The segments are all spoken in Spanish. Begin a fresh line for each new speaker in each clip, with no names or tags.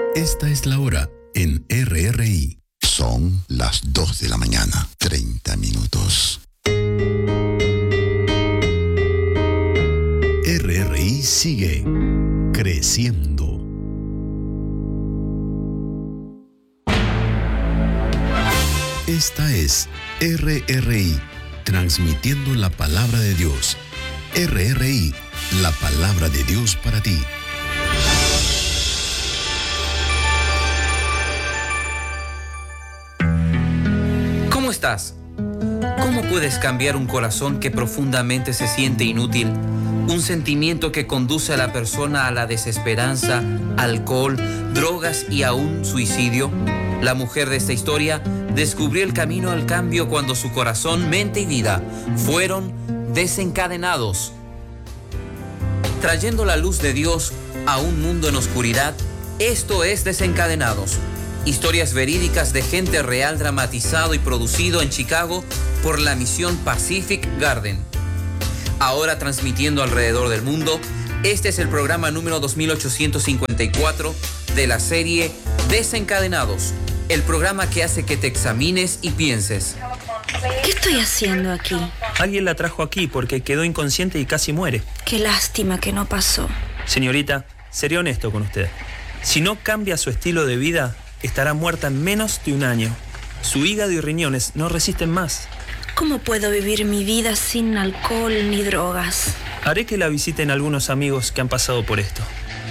Esta es la hora en RRI.
Son las 2 de la mañana, 30 minutos.
RRI sigue creciendo. Esta es RRI, transmitiendo la palabra de Dios. RRI, la palabra de Dios para ti.
¿Cómo estás? ¿Cómo puedes cambiar un corazón que profundamente se siente inútil? Un sentimiento que conduce a la persona a la desesperanza, alcohol, drogas y aún suicidio. La mujer de esta historia descubrió el camino al cambio cuando su corazón, mente y vida fueron desencadenados. Trayendo la luz de Dios a un mundo en oscuridad, esto es Desencadenados. Historias verídicas de gente real dramatizado y producido en Chicago por la misión Pacific Garden. Ahora transmitiendo alrededor del mundo, este es el programa número 2854 de la serie Desencadenados, el programa que hace que te examines y pienses.
¿Qué estoy haciendo aquí?
Alguien la trajo aquí porque quedó inconsciente y casi muere.
Qué lástima que no pasó.
Señorita, seré honesto con usted. Si no cambia su estilo de vida, estará muerta en menos de un año. Su hígado y riñones no resisten más.
¿Cómo puedo vivir mi vida sin alcohol ni drogas?
Haré que la visiten algunos amigos que han pasado por esto.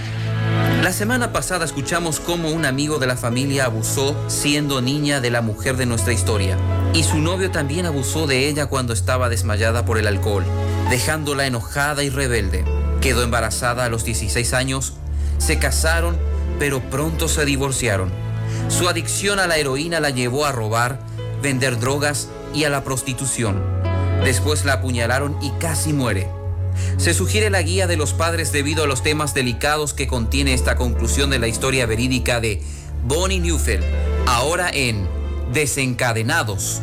La semana pasada escuchamos cómo un amigo de la familia abusó siendo niña de la mujer de nuestra historia. Y su novio también abusó de ella cuando estaba desmayada por el alcohol, dejándola enojada y rebelde. Quedó embarazada a los 16 años, se casaron, pero pronto se divorciaron. Su adicción a la heroína la llevó a robar, vender drogas y a la prostitución. Después la apuñalaron y casi muere. Se sugiere la guía de los padres debido a los temas delicados que contiene esta conclusión de la historia verídica de Bonnie Neufeld, ahora en Desencadenados.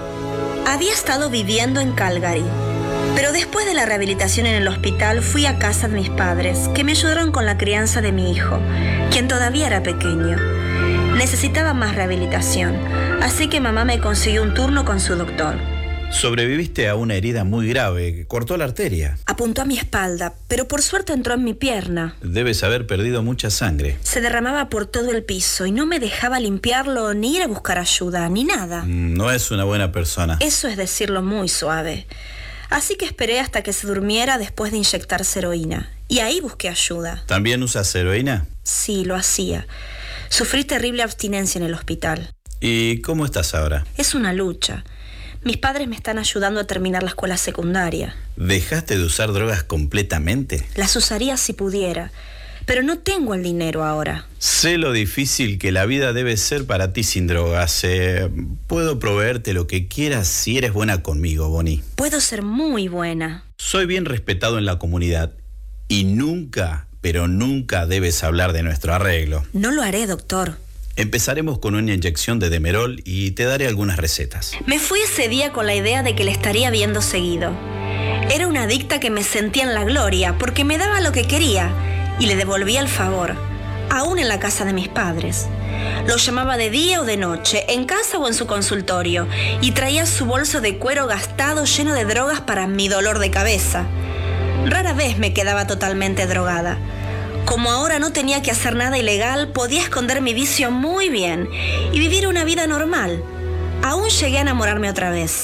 Había estado viviendo en Calgary, pero después de la rehabilitación en el hospital fui a casa de mis padres, que me ayudaron con la crianza de mi hijo, quien todavía era pequeño. Necesitaba más rehabilitación, así que mamá me consiguió un turno con su doctor.
Sobreviviste a una herida muy grave que cortó la arteria.
Apuntó a mi espalda, pero por suerte entró en mi pierna.
Debes haber perdido mucha sangre.
Se derramaba por todo el piso y no me dejaba limpiarlo ni ir a buscar ayuda, ni nada.
No es una buena persona.
Eso es decirlo muy suave. Así que esperé hasta que se durmiera después de inyectarse heroína. Y ahí busqué ayuda.
¿También usas heroína?
Sí, lo hacía. Sufrí terrible abstinencia en el hospital.
¿Y cómo estás ahora?
Es una lucha. Mis padres me están ayudando a terminar la escuela secundaria.
¿Dejaste de usar drogas completamente?
Las usaría si pudiera, pero no tengo el dinero ahora.
Sé lo difícil que la vida debe ser para ti sin drogas. Puedo proveerte lo que quieras si eres buena conmigo, Bonnie.
Puedo ser muy buena.
Soy bien respetado en la comunidad y nunca, pero nunca debes hablar de nuestro arreglo.
No lo haré, doctor.
Empezaremos con una inyección de Demerol y te daré algunas recetas.
Me fui ese día con la idea de que le estaría viendo seguido. Era una adicta que me sentía en la gloria porque me daba lo que quería y le devolvía el favor, aún en la casa de mis padres. Lo llamaba de día o de noche, en casa o en su consultorio, y traía su bolso de cuero gastado lleno de drogas para mi dolor de cabeza. Rara vez me quedaba totalmente drogada. Como ahora no tenía que hacer nada ilegal, podía esconder mi vicio muy bien y vivir una vida normal. Aún llegué a enamorarme otra vez.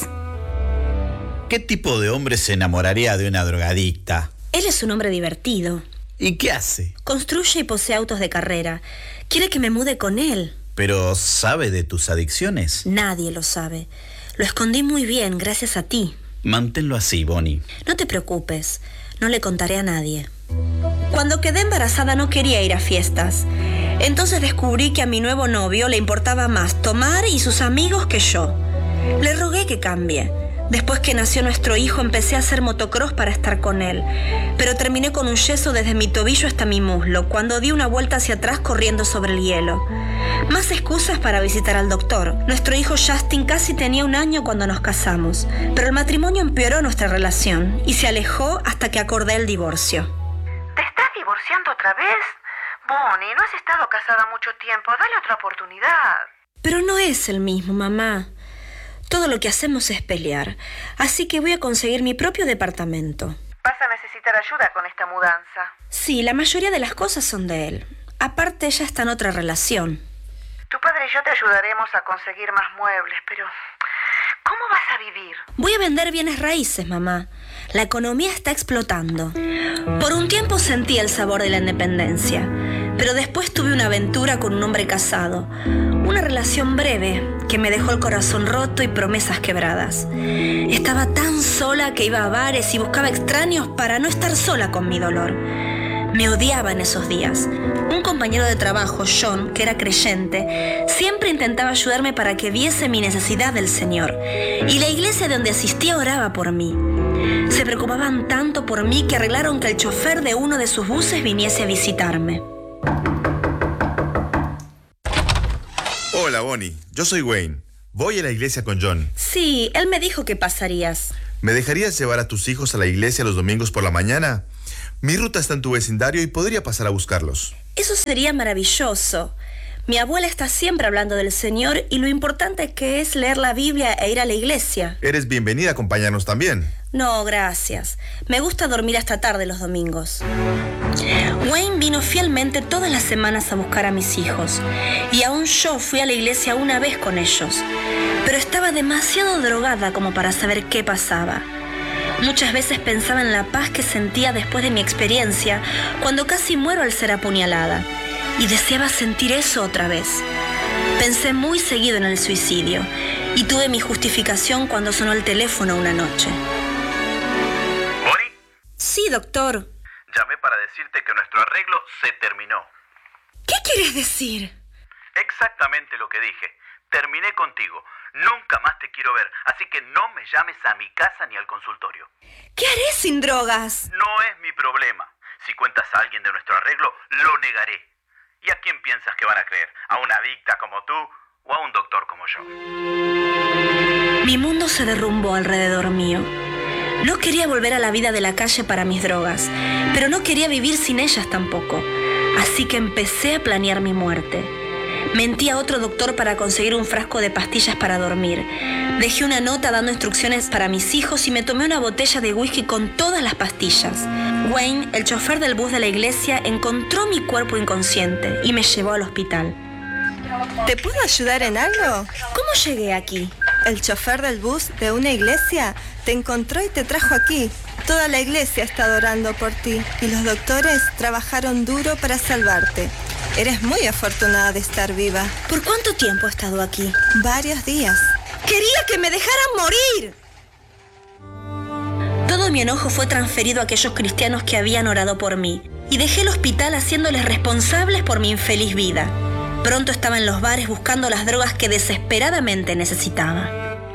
¿Qué tipo de hombre se enamoraría de una drogadicta?
Él es un hombre divertido.
¿Y qué hace?
Construye y posee autos de carrera. Quiere que me mude con él.
¿Pero sabe de tus adicciones?
Nadie lo sabe. Lo escondí muy bien, gracias a ti.
Manténlo así, Bonnie.
No te preocupes. No le contaré a nadie. Cuando quedé embarazada no quería ir a fiestas. Entonces descubrí que a mi nuevo novio le importaba más tomar y sus amigos que yo. Le rogué que cambie. Después que nació nuestro hijo empecé a hacer motocross para estar con él. Pero terminé con un yeso desde mi tobillo hasta mi muslo cuando di una vuelta hacia atrás corriendo sobre el hielo. Más excusas para visitar al doctor. Nuestro hijo Justin casi tenía 1 año cuando nos casamos. Pero el matrimonio empeoró nuestra relación y se alejó hasta que acordé el divorcio.
¿Te estás divorciando otra vez? Bonnie, no has estado casada mucho tiempo. Dale otra oportunidad.
Pero no es el mismo, mamá. Todo lo que hacemos es pelear. Así que voy a conseguir mi propio departamento.
Vas a necesitar ayuda con esta mudanza.
Sí, la mayoría de las cosas son de él. Aparte, ella está en otra relación.
Tu padre y yo te ayudaremos a conseguir más muebles, pero ¿cómo vas a vivir?
Voy a vender bienes raíces, mamá. La economía está explotando. Por un tiempo sentí el sabor de la independencia, pero después tuve una aventura con un hombre casado. Una relación breve que me dejó el corazón roto y promesas quebradas. Estaba tan sola que iba a bares y buscaba extraños para no estar sola con mi dolor. Me odiaba en esos días. Un compañero de trabajo, John, que era creyente, siempre intentaba ayudarme para que viese mi necesidad del Señor. Y la iglesia donde asistía oraba por mí. Se preocupaban tanto por mí que arreglaron que el chofer de uno de sus buses viniese a visitarme.
Hola, Bonnie. Yo soy Wayne. Voy a la iglesia con John.
Sí, él me dijo que pasarías.
¿Me dejarías llevar a tus hijos a la iglesia los domingos por la mañana? Mi ruta está en tu vecindario y podría pasar a buscarlos.
Eso sería maravilloso. Mi abuela está siempre hablando del Señor y lo importante que es leer la Biblia e ir a la iglesia.
Eres bienvenida a acompañarnos también.
No, gracias. Me gusta dormir hasta tarde los domingos. Wayne vino fielmente todas las semanas a buscar a mis hijos. Y aún yo fui a la iglesia una vez con ellos. Pero estaba demasiado drogada como para saber qué pasaba. Muchas veces pensaba en la paz que sentía después de mi experiencia, cuando casi muero al ser apuñalada. Y deseaba sentir eso otra vez. Pensé muy seguido en el suicidio. Y tuve mi justificación cuando sonó el teléfono una noche.
¿Bonnie?
Sí, doctor.
Llamé para decirte que nuestro arreglo se terminó.
¿Qué quieres decir?
Exactamente lo que dije. Terminé contigo. Nunca más te quiero ver, así que no me llames a mi casa ni al consultorio.
¿Qué haré sin drogas?
No es mi problema. Si cuentas a alguien de nuestro arreglo, lo negaré. ¿Y a quién piensas que van a creer? ¿A una adicta como tú o a un doctor como yo?
Mi mundo se derrumbó alrededor mío. No quería volver a la vida de la calle para mis drogas, pero no quería vivir sin ellas tampoco. Así que empecé a planear mi muerte. Mentí a otro doctor para conseguir un frasco de pastillas para dormir. Dejé una nota dando instrucciones para mis hijos y me tomé una botella de whisky con todas las pastillas. Wayne, el chofer del bus de la iglesia, encontró mi cuerpo inconsciente y me llevó al hospital.
¿Te puedo ayudar en algo?
¿Cómo llegué aquí?
El chofer del bus de una iglesia te encontró y te trajo aquí. Toda la iglesia está orando por ti y los doctores trabajaron duro para salvarte. Eres muy afortunada de estar viva.
¿Por cuánto tiempo he estado aquí?
Varios días.
¡Quería que me dejaran morir! Todo mi enojo fue transferido a aquellos cristianos que habían orado por mí y dejé el hospital haciéndoles responsables por mi infeliz vida. Pronto estaba en los bares buscando las drogas que desesperadamente necesitaba.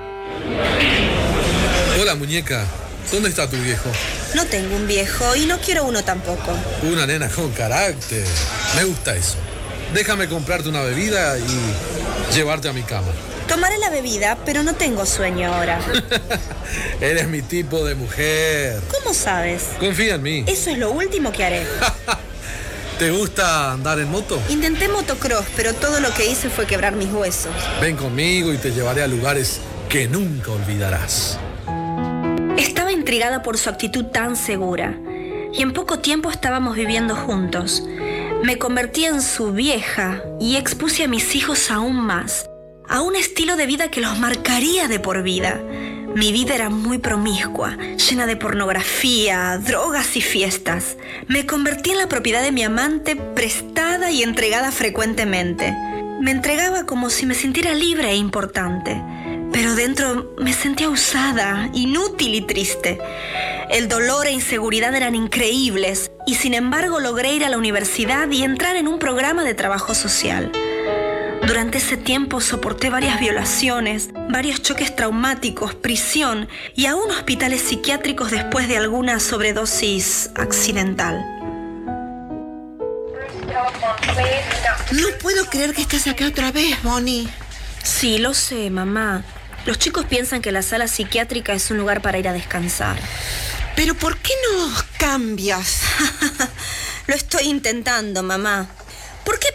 Hola, muñeca. ¿Dónde está tu viejo?
No tengo un viejo y no quiero uno tampoco.
Una nena con carácter. Me gusta eso. Déjame comprarte una bebida y llevarte a mi cama.
Tomaré la bebida, pero no tengo sueño ahora.
Eres mi tipo de mujer.
¿Cómo sabes?
Confía en mí.
Eso es lo último que haré.
¿Te gusta andar en moto?
Intenté motocross, pero todo lo que hice fue quebrar mis huesos.
Ven conmigo y te llevaré a lugares que nunca olvidarás.
Estaba intrigada por su actitud tan segura. Y en poco tiempo estábamos viviendo juntos. Me convertí en su vieja y expuse a mis hijos aún más. A un estilo de vida que los marcaría de por vida. Mi vida era muy promiscua, llena de pornografía, drogas y fiestas. Me convertí en la propiedad de mi amante, prestada y entregada frecuentemente. Me entregaba como si me sintiera libre e importante. Pero dentro me sentía usada, inútil y triste. El dolor e inseguridad eran increíbles y sin embargo logré ir a la universidad y entrar en un programa de trabajo social. Durante ese tiempo soporté varias violaciones, varios choques traumáticos, prisión y aún hospitales psiquiátricos después de alguna sobredosis accidental.
No puedo creer que estás acá otra vez, Bonnie.
Sí, lo sé, mamá. Los chicos piensan que la sala psiquiátrica es un lugar para ir a descansar.
¿Pero por qué no cambias?
Lo estoy intentando, mamá.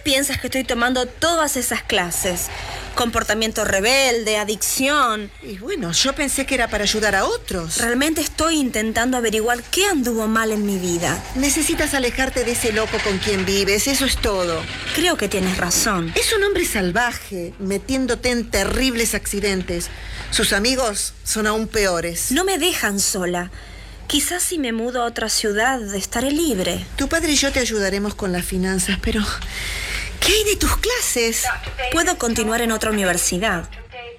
piensas que estoy tomando todas esas clases? Comportamiento rebelde, adicción.
Y bueno, yo pensé que era para ayudar a otros.
Realmente estoy intentando averiguar qué anduvo mal en mi vida.
Necesitas alejarte de ese loco con quien vives, eso es todo.
Creo que tienes razón.
Es un hombre salvaje, metiéndote en terribles accidentes. Sus amigos son aún peores.
No me dejan sola. Quizás si me mudo a otra ciudad estaré libre.
Tu padre y yo te ayudaremos con las finanzas, pero ¿qué hay de tus clases?
Puedo continuar en otra universidad.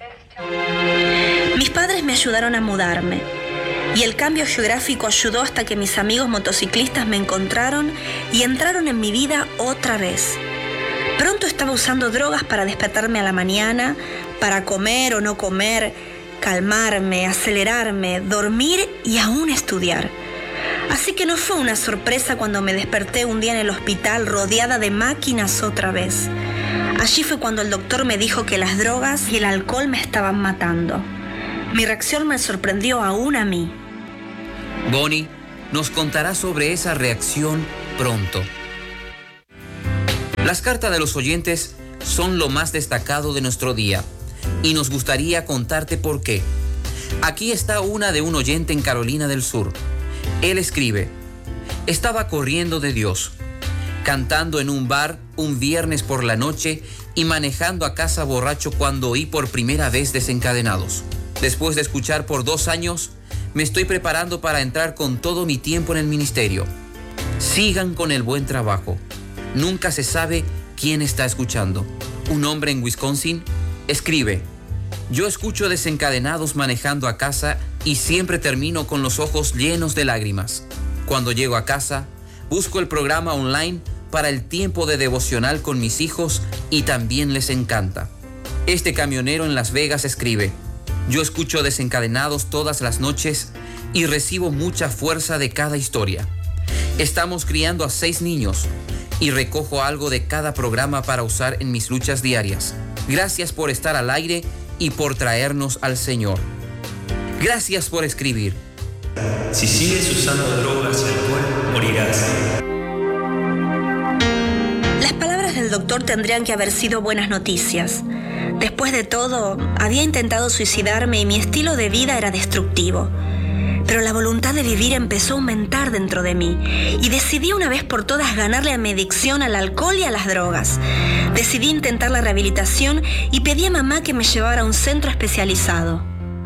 Mis padres me ayudaron a mudarme y el cambio geográfico ayudó hasta que mis amigos motociclistas me encontraron y entraron en mi vida otra vez. Pronto estaba usando drogas para despertarme a la mañana, para comer o no comer, calmarme, acelerarme, dormir y aún estudiar. Así que no fue una sorpresa cuando me desperté un día en el hospital rodeada de máquinas otra vez. Allí fue cuando el doctor me dijo que las drogas y el alcohol me estaban matando. Mi reacción me sorprendió aún a mí.
Bonnie nos contará sobre esa reacción pronto. Las cartas de los oyentes son lo más destacado de nuestro día y nos gustaría contarte por qué. Aquí está una de un oyente en Carolina del Sur. Él escribe: estaba corriendo de Dios, cantando en un bar un viernes por la noche y manejando a casa borracho cuando oí por primera vez Desencadenados. Después de escuchar por 2 años, me estoy preparando para entrar con todo mi tiempo en el ministerio. Sigan con el buen trabajo. Nunca se sabe quién está escuchando. Un hombre en Wisconsin escribe: yo escucho Desencadenados manejando a casa y siempre termino con los ojos llenos de lágrimas. Cuando llego a casa, busco el programa online para el tiempo de devocional con mis hijos y también les encanta. Este camionero en Las Vegas escribe: yo escucho Desencadenados todas las noches y recibo mucha fuerza de cada historia. Estamos criando a 6 niños y recojo algo de cada programa para usar en mis luchas diarias. Gracias por estar al aire y por traernos al Señor. Gracias por escribir.
Si sigues usando drogas y alcohol, morirás.
Las palabras del doctor tendrían que haber sido buenas noticias. Después de todo, había intentado suicidarme y mi estilo de vida era destructivo. Pero la voluntad de vivir empezó a aumentar dentro de mí y decidí una vez por todas ganarle a mi adicción al alcohol y a las drogas. Decidí intentar la rehabilitación y pedí a mamá que me llevara a un centro especializado.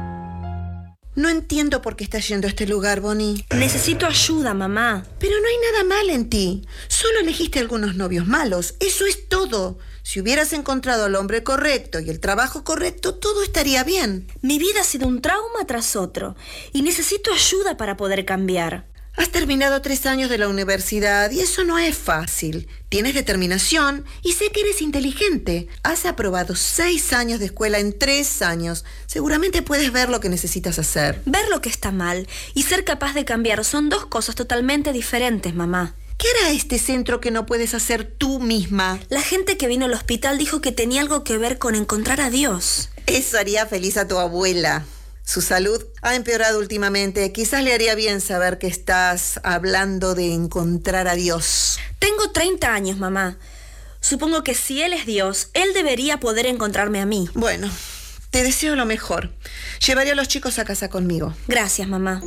No entiendo por qué estás yendo a este lugar, Bonnie.
Necesito ayuda, mamá.
Pero no hay nada mal en ti. Solo elegiste algunos novios malos. Eso es todo. Si hubieras encontrado al hombre correcto y el trabajo correcto, todo estaría bien.
Mi vida ha sido un trauma tras otro y necesito ayuda para poder cambiar.
Has terminado 3 años de la universidad y eso no es fácil. Tienes determinación y sé que eres inteligente. Has aprobado 6 años de escuela en 3 años. Seguramente puedes ver lo que necesitas hacer.
Ver lo que está mal y ser capaz de cambiar son 2 cosas totalmente diferentes, mamá.
¿Qué hará este centro que no puedes hacer tú misma?
La gente que vino al hospital dijo que tenía algo que ver con encontrar a Dios.
Eso haría feliz a tu abuela. Su salud ha empeorado últimamente. Quizás le haría bien saber que estás hablando de encontrar a Dios.
Tengo 30 años, mamá. Supongo que si Él es Dios, Él debería poder encontrarme a mí.
Bueno, te deseo lo mejor. Llevaré a los chicos a casa conmigo.
Gracias, mamá.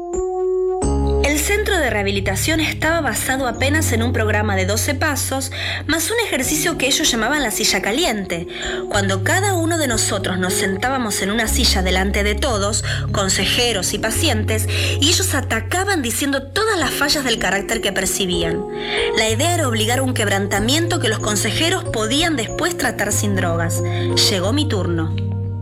El centro de rehabilitación estaba basado apenas en un programa de 12 pasos, más un ejercicio que ellos llamaban la silla caliente. Cuando cada uno de nosotros nos sentábamos en una silla delante de todos, consejeros y pacientes, y ellos atacaban diciendo todas las fallas del carácter que percibían. La idea era obligar un quebrantamiento que los consejeros podían después tratar sin drogas. Llegó mi turno.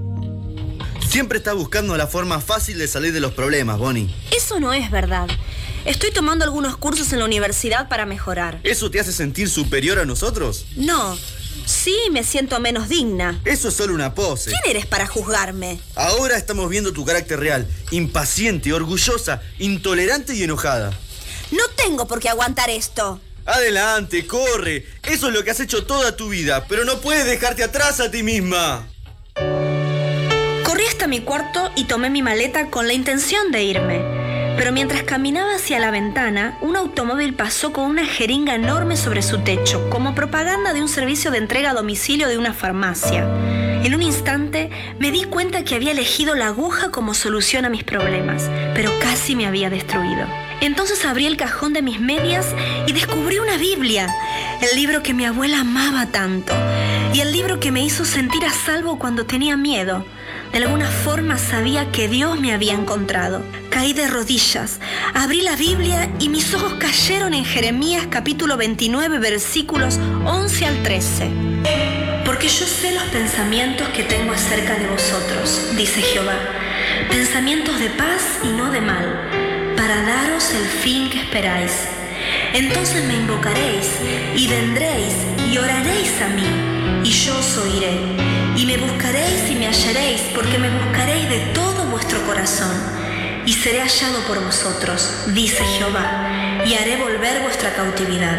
Siempre estás buscando la forma fácil de salir de los problemas, Bonnie.
Eso no es verdad. Estoy tomando algunos cursos en la universidad para mejorar.
¿Eso te hace sentir superior a nosotros?
No. Sí, me siento menos digna.
Eso es solo una pose.
¿Quién eres para juzgarme?
Ahora estamos viendo tu carácter real. Impaciente, orgullosa, intolerante y enojada.
No tengo por qué aguantar esto.
Adelante, corre. Eso es lo que has hecho toda tu vida, pero no puedes dejarte atrás a ti misma.
Corrí hasta mi cuarto y tomé mi maleta con la intención de irme. Pero mientras caminaba hacia la ventana, un automóvil pasó con una jeringa enorme sobre su techo, como propaganda de un servicio de entrega a domicilio de una farmacia. En un instante me di cuenta que había elegido la aguja como solución a mis problemas, pero casi me había destruido. Entonces abrí el cajón de mis medias y descubrí una Biblia, el libro que mi abuela amaba tanto, y el libro que me hizo sentir a salvo cuando tenía miedo. De alguna forma sabía que Dios me había encontrado. Caí de rodillas, abrí la Biblia y mis ojos cayeron en Jeremías capítulo 29, versículos 11 al 13. Porque yo sé los pensamientos que tengo acerca de vosotros, dice Jehová, pensamientos de paz y no de mal, para daros el fin que esperáis. Entonces me invocaréis y vendréis y oraréis a mí, y yo os oiré. Y me buscaréis y me hallaréis, porque me buscaréis de todo vuestro corazón. Y seré hallado por vosotros, dice Jehová, y haré volver vuestra cautividad.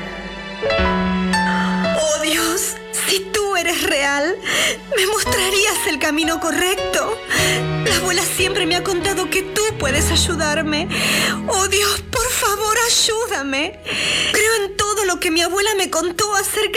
Oh Dios, si tú eres real, ¿me mostrarías el camino correcto? La abuela siempre me ha contado que tú puedes ayudarme. Oh Dios, por favor, ayúdame. Creo en todo lo que mi abuela me contó acerca